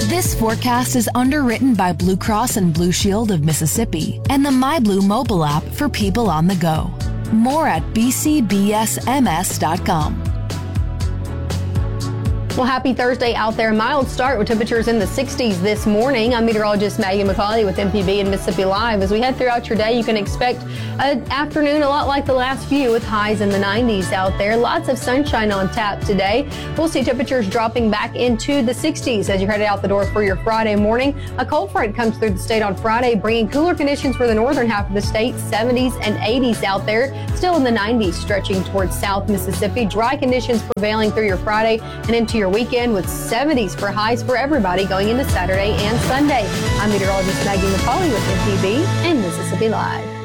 This forecast is underwritten by Blue Cross and Blue Shield of Mississippi and the MyBlue mobile app for people on the go. More at bcbsms.com. Well, happy Thursday out there. Mild start with temperatures in the 60s this morning. I'm meteorologist Maggie McCauley with MPB and Mississippi Live. As we head throughout your day, you can expect an afternoon a lot like the last few with highs in the 90s out there. Lots of sunshine on tap today. We'll see temperatures dropping back into the 60s as you're headed out the door for your Friday morning. A cold front comes through the state on Friday, bringing cooler conditions for the northern half of the state. 70s and 80s out there. Still in the 90s stretching towards South Mississippi. Dry conditions prevailing through your Friday and into your weekend with 70s for highs for everybody going into Saturday and Sunday. I'm meteorologist Maggie McCauley with MPB and Mississippi Live.